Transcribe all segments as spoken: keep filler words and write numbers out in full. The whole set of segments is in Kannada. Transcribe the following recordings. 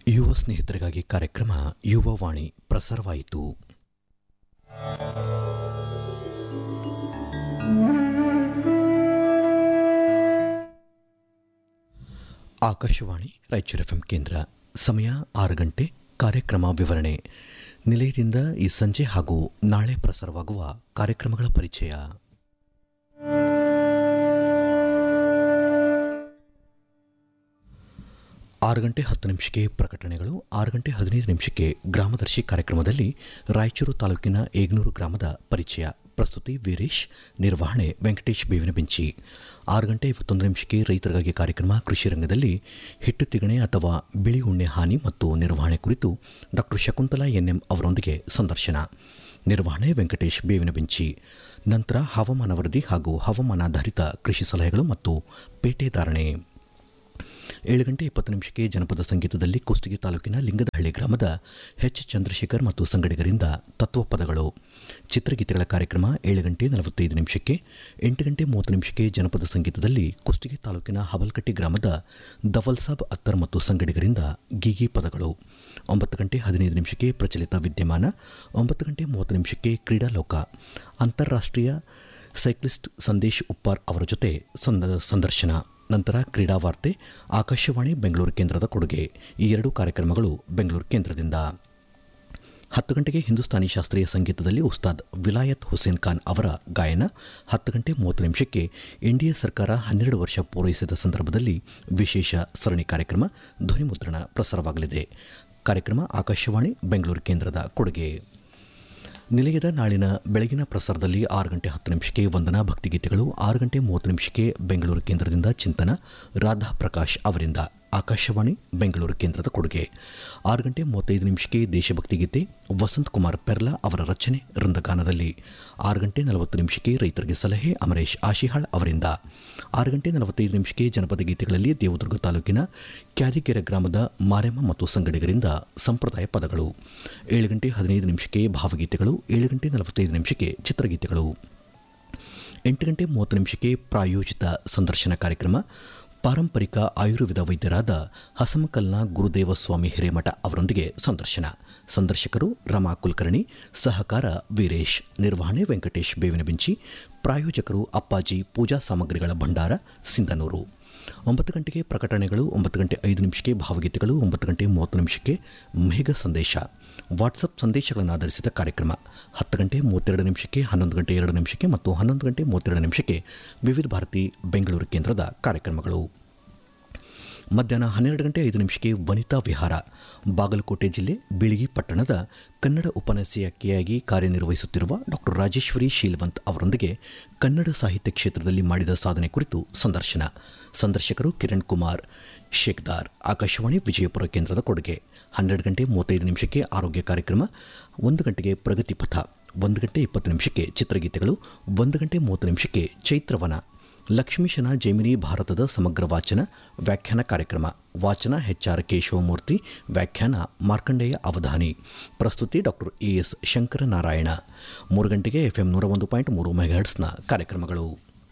ಯುವ ಸ್ನೇಹಿತರಿಗಾಗಿ ಕಾರ್ಯಕ್ರಮ ಯುವವಾಣಿ ಪ್ರಸಾರವಾಯಿತು. ಆಕಾಶವಾಣಿ ರಾಯಚೂರು ಎಫ್ಎಂ ಕೇಂದ್ರ. ಸಮಯ ಆರು ಗಂಟೆ. ಕಾರ್ಯಕ್ರಮ ವಿವರಣೆ. ನಿಲಯದಿಂದ ಈ ಸಂಜೆ ಹಾಗೂ ನಾಳೆ ಪ್ರಸಾರವಾಗುವ ಕಾರ್ಯಕ್ರಮಗಳ ಪರಿಚಯ. ಆರು ಗಂಟೆ ಹತ್ತು ನಿಮಿಷಕ್ಕೆ ಪ್ರಕಟಣೆಗಳು. ಆರು ಗಂಟೆ ಹದಿನೈದು ನಿಮಿಷಕ್ಕೆ ಗ್ರಾಮದರ್ಶಿ ಕಾರ್ಯಕ್ರಮದಲ್ಲಿ ರಾಯಚೂರು ತಾಲೂಕಿನ ಏಗ್ನೂರು ಗ್ರಾಮದ ಪರಿಚಯ. ಪ್ರಸ್ತುತಿ ವೀರೇಶ್, ನಿರ್ವಹಣೆ ವೆಂಕಟೇಶ್ ಬೇವಿನ ಬೆಂಚಿ. ಆರು ಗಂಟೆ ಇಪ್ಪತ್ತೊಂದು ನಿಮಿಷಕ್ಕೆ ರೈತರಿಗಾಗಿ ಕಾರ್ಯಕ್ರಮ ಕೃಷಿ ರಂಗದಲ್ಲಿ ಹಿಟ್ಟು ತಿಗಣೆ ಅಥವಾ ಬಿಳಿ ಉಣ್ಣೆ ಹಾನಿ ಮತ್ತು ನಿರ್ವಹಣೆ ಕುರಿತು ಡಾಕ್ಟರ್ ಶಕುಂತಲಾ ಎನ್ಎಂ ಅವರೊಂದಿಗೆ ಸಂದರ್ಶನ. ನಿರ್ವಹಣೆ ವೆಂಕಟೇಶ್ ಬೇವಿನ ಬೆಂಚಿ. ನಂತರ ಹವಾಮಾನ ವರದಿ ಹಾಗೂ ಹವಾಮಾನಾಧಾರಿತ ಕೃಷಿ ಸಲಹೆಗಳು ಮತ್ತು ಪೇಟೆ ಧಾರಣೆ. ಏಳು ಗಂಟೆ ಇಪ್ಪತ್ತು ನಿಮಿಷಕ್ಕೆ ಜನಪದ ಸಂಗೀತದಲ್ಲಿ ಕುಷ್ಟಗಿ ತಾಲೂಕಿನ ಲಿಂಗದಹಳ್ಳಿ ಗ್ರಾಮದ ಎಚ್ ಚಂದ್ರಶೇಖರ್ ಮತ್ತು ಸಂಗಡಿಗರಿಂದ ತತ್ವಪದಗಳು. ಚಿತ್ರಗೀತೆಗಳ ಕಾರ್ಯಕ್ರಮ ಏಳು ಗಂಟೆ ನಲವತ್ತೈದು ನಿಮಿಷಕ್ಕೆ. ಎಂಟು ಗಂಟೆ ಮೂವತ್ತು ನಿಮಿಷಕ್ಕೆ ಜನಪದ ಸಂಗೀತದಲ್ಲಿ ಕುಷ್ಟಗಿ ತಾಲೂಕಿನ ಹಬಲ್ಕಟ್ಟಿ ಗ್ರಾಮದ ದವಲ್ಸಾಬ್ ಅತ್ತರ್ ಮತ್ತು ಸಂಗಡಿಗರಿಂದ ಗೀಗಿ ಪದಗಳು. ಒಂಬತ್ತು ಗಂಟೆ ಹದಿನೈದು ನಿಮಿಷಕ್ಕೆ ಪ್ರಚಲಿತ ವಿದ್ಯಮಾನ. ಒಂಬತ್ತು ಗಂಟೆ ಮೂವತ್ತು ನಿಮಿಷಕ್ಕೆ ಕ್ರೀಡಾಲೋಕ. ಅಂತಾರಾಷ್ಟ್ರೀಯ ಸೈಕ್ಲಿಸ್ಟ್ ಸಂದೇಶ್ ಉಪ್ಪಾರ್ ಅವರ ಜೊತೆ ಸಂದರ್ಶನ. ನಂತರ ಕ್ರೀಡಾ ವಾರ್ತೆ, ಆಕಾಶವಾಣಿ ಬೆಂಗಳೂರು ಕೇಂದ್ರದ ಕೊಡುಗೆ. ಈ ಎರಡೂ ಕಾರ್ಯಕ್ರಮಗಳು ಬೆಂಗಳೂರು ಕೇಂದ್ರದಿಂದ. ಹತ್ತು ಗಂಟೆಗೆ ಹಿಂದೂಸ್ತಾನಿ ಶಾಸ್ತ್ರೀಯ ಸಂಗೀತದಲ್ಲಿ ಉಸ್ತಾದ್ ವಿಲಾಯತ್ ಹುಸೇನ್ ಖಾನ್ ಅವರ ಗಾಯನ. ಹತ್ತು ಗಂಟೆ ಮೂವತ್ತು ನಿಮಿಷಕ್ಕೆ ಎನ್ಡಿಎ ಸರ್ಕಾರ ಹನ್ನೆರಡು ವರ್ಷ ಪೂರೈಸಿದ ಸಂದರ್ಭದಲ್ಲಿ ವಿಶೇಷ ಸರಣಿ ಕಾರ್ಯಕ್ರಮ ಧ್ವನಿಮುದ್ರಣ ಪ್ರಸಾರವಾಗಲಿದೆ. ಕಾರ್ಯಕ್ರಮ ಆಕಾಶವಾಣಿ ಬೆಂಗಳೂರು ಕೇಂದ್ರದ ಕೊಡುಗೆ. ನಿಲಯದ ನಾಳಿನ ಬೆಳಗಿನ ಪ್ರಸಾರದಲ್ಲಿ ಆರು ಗಂಟೆ ಹತ್ತು ನಿಮಿಷಕ್ಕೆ ವಂದನಾ ಭಕ್ತಿಗೀತೆಗಳು. ಆರು ಗಂಟೆ ಮೂವತ್ತು ನಿಮಿಷಕ್ಕೆ ಬೆಂಗಳೂರು ಕೇಂದ್ರದಿಂದ ಚಿಂತನ ರಾಧಾ ಪ್ರಕಾಶ್ ಅವರಿಂದ. ಆಕಾಶವಾಣಿ ಬೆಂಗಳೂರು ಕೇಂದ್ರದ ಕೊಡುಗೆ. ಆರು ಗಂಟೆ ಮೂವತ್ತೈದು ನಿಮಿಷಕ್ಕೆ ದೇಶಭಕ್ತಿ ಗೀತೆ ವಸಂತ್ ಕುಮಾರ್ ಪೆರ್ಲಾ ಅವರ ರಚನೆ ವೃಂದಗಾನದಲ್ಲಿ. ಆರು ಗಂಟೆ ನಲವತ್ತು ನಿಮಿಷಕ್ಕೆ ರೈತರಿಗೆ ಸಲಹೆ ಅಮರೇಶ್ ಆಶಿಹಾಳ್ ಅವರಿಂದ. ಆರು ಗಂಟೆ ನಲವತ್ತೈದು ನಿಮಿಷಕ್ಕೆ ಜನಪದ ಗೀತೆಗಳಲ್ಲಿ ದೇವದುರ್ಗ ತಾಲೂಕಿನ ಕ್ಯಾದಿಗೆರೆ ಗ್ರಾಮದ ಮಾರೆಮ್ಮ ಮತ್ತು ಸಂಗಡಿಗರಿಂದ ಸಂಪ್ರದಾಯ ಪದಗಳು. ಏಳು ಗಂಟೆ ಹದಿನೈದು ನಿಮಿಷಕ್ಕೆ ಭಾವಗೀತೆಗಳು. ಏಳು ಗಂಟೆ ನಲವತ್ತೈದು ನಿಮಿಷಕ್ಕೆ ಚಿತ್ರಗೀತೆಗಳು. ಎಂಟು ಗಂಟೆ ಮೂವತ್ತು ನಿಮಿಷಕ್ಕೆ ಪ್ರಾಯೋಜಿತ ಸಂದರ್ಶನ ಕಾರ್ಯಕ್ರಮ. ಪಾರಂಪರಿಕ ಆಯುರ್ವೇದ ವೈದ್ಯರಾದ ಹಸಮಕಲ್ನ ಗುರುದೇವ ಸ್ವಾಮಿ ಹಿರೇಮಠ ಅವರೊಂದಿಗೆ ಸಂದರ್ಶನ. ಸಂದರ್ಶಕರು ರಮಾ ಕುಲಕರ್ಣಿ. ಸಹಕಾರ ವೀರೇಶ್. ನಿರ್ವಹಣೆ ವೆಂಕಟೇಶ್ ಬೇವಿನ ಬೆಂಚಿ. ಪ್ರಾಯೋಜಕರು ಅಪ್ಪಾಜಿ ಪೂಜಾ ಸಾಮಗ್ರಿಗಳ ಭಂಡಾರ, ಸಿಂಧನೂರು. ಒಂಬತ್ತು ಗಂಟೆಗೆ ಪ್ರಕಟಣೆಗಳು. ಒಂಬತ್ತು ಗಂಟೆ ಐದು ನಿಮಿಷಕ್ಕೆ ಭಾವಗೀತೆಗಳು. ಒಂಬತ್ತು ಗಂಟೆ ಮೂವತ್ತು ನಿಮಿಷಕ್ಕೆ ಮೇಘ ಸಂದೇಶ, ವಾಟ್ಸಪ್ ಸಂದೇಶಗಳನ್ನು ಆಧರಿಸಿದ ಕಾರ್ಯಕ್ರಮ. ಹತ್ತು ಗಂಟೆ ಮೂವತ್ತೆರಡು ನಿಮಿಷಕ್ಕೆ, ಹನ್ನೊಂದು ಗಂಟೆ ಎರಡು ನಿಮಿಷಕ್ಕೆ ಮತ್ತು ಹನ್ನೊಂದು ಗಂಟೆ ಮೂವತ್ತೆರಡು ನಿಮಿಷಕ್ಕೆ ವಿವಿಧ ಭಾರತಿ ಬೆಂಗಳೂರು ಕೇಂದ್ರದ ಕಾರ್ಯಕ್ರಮಗಳು. ಮಧ್ಯಾಹ್ನ ಹನ್ನೆರಡು ಗಂಟೆ ಐದು ನಿಮಿಷಕ್ಕೆ ವನಿತಾ ವಿಹಾರ. ಬಾಗಲಕೋಟೆ ಜಿಲ್ಲೆ ಬೀಳಗಿ ಪಟ್ಟಣದ ಕನ್ನಡ ಉಪನ್ಯಾಸಕಿಯಾಗಿ ಕಾರ್ಯನಿರ್ವಹಿಸುತ್ತಿರುವ ಡಾಕ್ಟರ್ ರಾಜೇಶ್ವರಿ ಶೀಲವಂತ್ ಅವರೊಂದಿಗೆ ಕನ್ನಡ ಸಾಹಿತ್ಯ ಕ್ಷೇತ್ರದಲ್ಲಿ ಮಾಡಿದ ಸಾಧನೆ ಕುರಿತು ಸಂದರ್ಶನ. ಸಂದರ್ಶಕರು ಕಿರಣ್ ಕುಮಾರ್ ಶೇಖ್ದಾರ್. ಆಕಾಶವಾಣಿ ವಿಜಯಪುರ ಕೇಂದ್ರದ ಕೊಡುಗೆ. ಹನ್ನೆರಡು ಗಂಟೆ ಮೂವತ್ತೈದು ನಿಮಿಷಕ್ಕೆ ಆರೋಗ್ಯ ಕಾರ್ಯಕ್ರಮ. ಒಂದು ಗಂಟೆಗೆ ಪ್ರಗತಿ ಪಥ. ಒಂದು ಗಂಟೆ ಇಪ್ಪತ್ತು ನಿಮಿಷಕ್ಕೆ ಚಿತ್ರಗೀತೆಗಳು. ಒಂದು ಗಂಟೆ ಮೂವತ್ತು ನಿಮಿಷಕ್ಕೆ ಚೈತ್ರವನ. ಲಕ್ಷ್ಮೀಶನ ಜೈಮಿನಿ ಭಾರತದ ಸಮಗ್ರ ವಾಚನ ವ್ಯಾಖ್ಯಾನ ಕಾರ್ಯಕ್ರಮ. ವಾಚನ ಎಚ್ ಆರ್ ಕೇಶವಮೂರ್ತಿ. ವ್ಯಾಖ್ಯಾನ ಮಾರ್ಕಂಡೇಯ ಅವಧಾನಿ. ಪ್ರಸ್ತುತಿ ಡಾಕ್ಟರ್ ಎ ಎಸ್ ಶಂಕರನಾರಾಯಣ. ಮೂರು ಗಂಟೆಗೆ ಎಫ್ಎಂ ನೂರ ಒಂದು ಪಾಯಿಂಟ್ ಮೂರು ಮೆಗಾಹರ್ಟ್ಸ್ನ ಕಾರ್ಯಕ್ರಮಗಳು.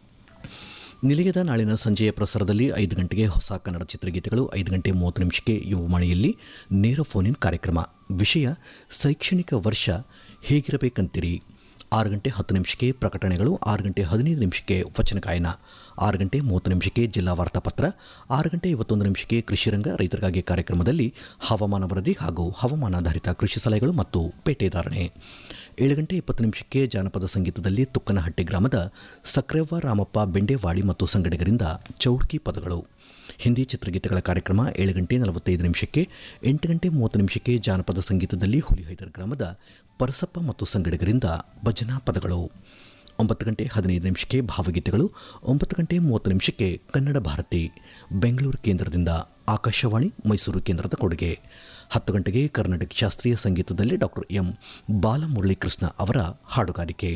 ನಿಲಯದ ನಾಳಿನ ಸಂಜೆಯ ಪ್ರಸಾರದಲ್ಲಿ ಐದು ಗಂಟೆಗೆ ಹೊಸ ಕನ್ನಡ ಚಿತ್ರಗೀತೆಗಳು. ಐದು ಗಂಟೆ ಮೂವತ್ತು ನಿಮಿಷಕ್ಕೆ ಯುವವಾಣಿಯಲ್ಲಿ ನೇರ ಫೋನ್ ಇನ್ ಕಾರ್ಯಕ್ರಮ. ವಿಷಯ ಶೈಕ್ಷಣಿಕ ವರ್ಷ ಹೇಗಿರಬೇಕಂತೀರಿ. ಆರು ಗಂಟೆ ಹತ್ತು ನಿಮಿಷಕ್ಕೆ ಪ್ರಕಟಣೆಗಳು. ಆರು ಗಂಟೆ ಹದಿನೈದು ನಿಮಿಷಕ್ಕೆ ವಚನ ಗಾಯನ. ಆರು ಗಂಟೆ ಮೂವತ್ತು ನಿಮಿಷಕ್ಕೆ ಜಿಲ್ಲಾ ವಾರ್ತಾಪತ್ರ. ಆರು ಗಂಟೆ ಐವತ್ತೊಂದು ನಿಮಿಷಕ್ಕೆ ಕೃಷಿರಂಗ ರೈತರಿಗಾಗಿ ಕಾರ್ಯಕ್ರಮದಲ್ಲಿ ಹವಾಮಾನ ವರದಿ ಹಾಗೂ ಹವಾಮಾನಾಧಾರಿತ ಕೃಷಿ ಸಲಹೆಗಳು ಮತ್ತು ಪೇಟೆ ಧಾರಣೆ. ಏಳು ಗಂಟೆ ಇಪ್ಪತ್ತು ನಿಮಿಷಕ್ಕೆ ಜಾನಪದ ಸಂಗೀತದಲ್ಲಿ ತುಕ್ಕನಹಟ್ಟಿ ಗ್ರಾಮದ ಸಕ್ರೆವ್ವ ರಾಮಪ್ಪ ಬೆಂಡೆವಾಡಿ ಮತ್ತು ಸಂಗಡಿಗರಿಂದ ಚೌಡ್ಕಿ ಪದಗಳು. ಹಿಂದಿ ಚಿತ್ರಗೀತೆಗಳ ಕಾರ್ಯಕ್ರಮ ಏಳು ಗಂಟೆ ನಲವತ್ತೈದು ನಿಮಿಷಕ್ಕೆ. ಎಂಟು ಗಂಟೆ ಮೂವತ್ತು ನಿಮಿಷಕ್ಕೆ ಜಾನಪದ ಸಂಗೀತದಲ್ಲಿ ಹುಲಿಹೈದರ್ ಗ್ರಾಮದ ಪರಸಪ್ಪ ಮತ್ತು ಸಂಗಡಿಗರಿಂದ ಭಜನಾ ಪದಗಳು. ಒಂಬತ್ತು ಗಂಟೆ ಹದಿನೈದು ನಿಮಿಷಕ್ಕೆ ಭಾವಗೀತೆಗಳು. ಒಂಬತ್ತು ಗಂಟೆ ಮೂವತ್ತು ನಿಮಿಷಕ್ಕೆ ಕನ್ನಡ ಭಾರತಿ ಬೆಂಗಳೂರು ಕೇಂದ್ರದಿಂದ. ಆಕಾಶವಾಣಿ ಮೈಸೂರು ಕೇಂದ್ರದ ಕೊಡುಗೆ. ಹತ್ತು ಗಂಟೆಗೆ ಕರ್ನಾಟಕ ಶಾಸ್ತ್ರೀಯ ಸಂಗೀತದಲ್ಲಿ ಡಾಕ್ಟರ್ ಎಂ ಬಾಲಮುರಳೀಕೃಷ್ಣ ಅವರ ಹಾಡುಗಾರಿಕೆ.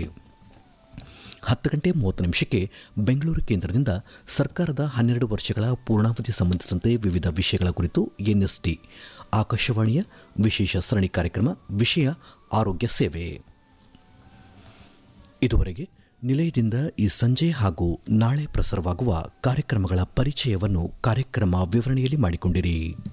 ಹತ್ತು ಗಂಟೆ ಮೂವತ್ತು ನಿಮಿಷಕ್ಕೆ ಬೆಂಗಳೂರು ಕೇಂದ್ರದಿಂದ ಸರ್ಕಾರದ ಹನ್ನೆರಡು ವರ್ಷಗಳ ಪೂರ್ಣಾವಧಿ ಸಂಬಂಧಿಸಿದಂತೆ ವಿವಿಧ ವಿಷಯಗಳ ಕುರಿತು ಎನ್ಎಸ್ಟಿ ಆಕಾಶವಾಣಿಯ ವಿಶೇಷ ಸರಣಿ ಕಾರ್ಯಕ್ರಮ. ವಿಷಯ ಆರೋಗ್ಯ ಸೇವೆ. ಇದುವರೆಗೆ ನಿಲಯದಿಂದ ಈ ಸಂಜೆ ಹಾಗೂ ನಾಳೆ ಪ್ರಸಾರವಾಗುವ ಕಾರ್ಯಕ್ರಮಗಳ ಪರಿಚಯವನ್ನು ಕಾರ್ಯಕ್ರಮ ವಿವರಣೆಯಲ್ಲಿ ಮಾಡಿಕೊಂಡಿರಿ.